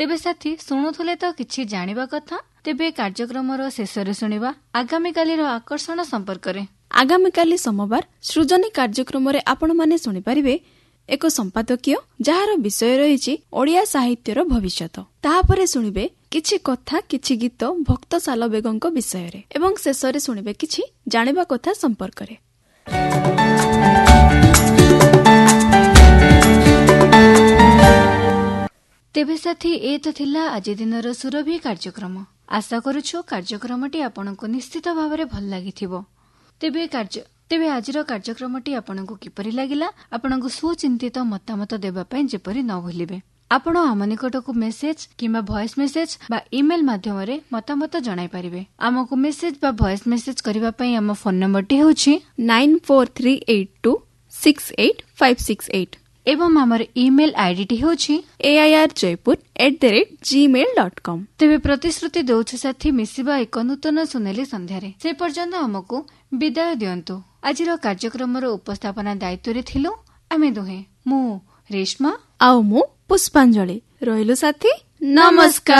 तेबे साथी शुणुले तो किछि जानिबा कथा। तेबे कार्यक्रमर शेषरे शुणिबा आगामी कालीर आकर्षण संपर्करे। आगामी काली सोमवार सृजनी कार्यक्रम आपण माने शुणी पारिबे एक संपादकीय जार विषय रही ओडिया साहित्यर भविष्यत। ताहापरे शुणिबे किछि कथा किछि गीत भक्त साल बेगंक विषय रे एवं शेषरे शुणिबे किछि जानिबा कथा संपर्करे। तेबे साथी ए तो थिला आज दिनर सुरभि कार्यक्रम। आशा करूछु कार्यक्रमटी आपनको निश्चित भावरे भल लागिथिबो। तेबे आजिर कार्यक्रमटी आपनको किपरि लागिला आपनको सुचिंतित मतामत देबा पई जेपरि न भूलिबे। आपण आम निकटकू मेसेज किंबा वॉइस मेसेज बा ईमेल माध्यमरे मतामत जणाई पारिबे। आमको मेसेज बा वॉइस मेसेज करिबा पई आम फोन नंबरटी होछि 9438268568 एवं आमर ईमेल आईडी होछि airjaipur@gmail.com। तेबे प्रतिश्रुति देउछु साथी मिसिबा एक नूतन सुनेली संध्यारे। से पर्यंत हमको विदाय दियंतु। आजिर कार्यक्रमर उपस्थापना दायित्व रे थिलु आमे दुहे, मु रेशमा आउ मु पुष्पांजलि। रहिलु साथी, नमस्कार।